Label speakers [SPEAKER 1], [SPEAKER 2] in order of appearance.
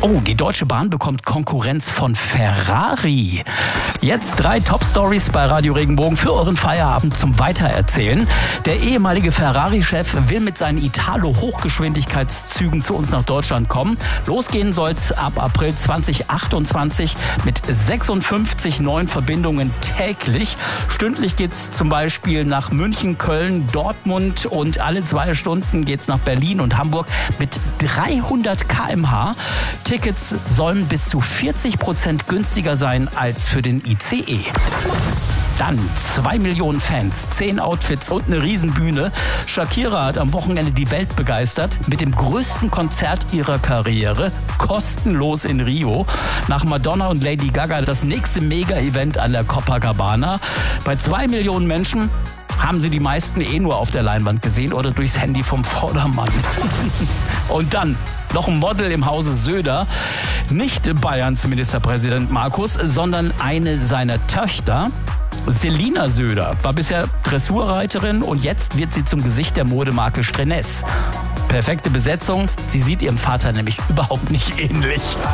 [SPEAKER 1] Oh, die Deutsche Bahn bekommt Konkurrenz von Ferrari. Jetzt 3 Top-Stories bei Radio Regenbogen für euren Feierabend zum Weitererzählen. Der ehemalige Ferrari-Chef will mit seinen Italo-Hochgeschwindigkeitszügen zu uns nach Deutschland kommen. Losgehen soll's ab April 2028 mit 56 neuen Verbindungen täglich. Stündlich geht's zum Beispiel nach München, Köln, Dortmund und alle 2 Stunden geht's nach Berlin und Hamburg mit 300 km/h. Tickets sollen bis zu 40% günstiger sein als für den ICE. Dann 2 Millionen Fans, 10 Outfits und eine Riesenbühne. Shakira hat am Wochenende die Welt begeistert mit dem größten Konzert ihrer Karriere, kostenlos in Rio. Nach Madonna und Lady Gaga das nächste Mega-Event an der Copacabana. Bei 2 Millionen Menschen haben sie die meisten nur auf der Leinwand gesehen oder durchs Handy vom Vordermann. Und dann noch ein Model im Hause Söder. Nicht Bayerns Ministerpräsident Markus, sondern eine seiner Töchter. Selina Söder war bisher Dressurreiterin und jetzt wird sie zum Gesicht der Modemarke Strennes. Perfekte Besetzung, sie sieht ihrem Vater nämlich überhaupt nicht ähnlich.